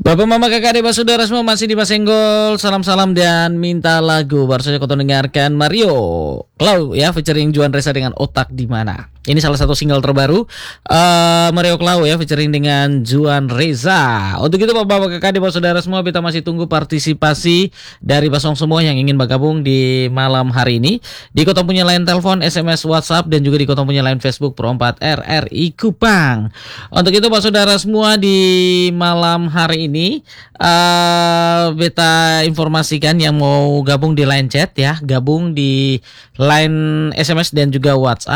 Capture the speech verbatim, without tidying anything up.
Bapak mama kakak adik saudara semua masih di Basenggol. Salam-salam dan minta lagu. Baru saja kau dengarkan Mario Clau ya featuring Juan Reza dengan Otak di Mana. Ini salah satu single terbaru uh, Mario Clau ya featuring dengan Juan Reza. Untuk itu bapak-bapak kakak adik saudara semua, kita masih tunggu partisipasi dari pasong semua yang ingin bergabung di malam hari ini. Di kota punya line telepon, S M S, WhatsApp, dan juga di kota punya line Facebook Pro empat R R I Kupang. Untuk itu pak saudara semua, di malam hari ini uh, beta informasikan yang mau gabung di line chat ya, gabung di line S M S dan juga WhatsApp.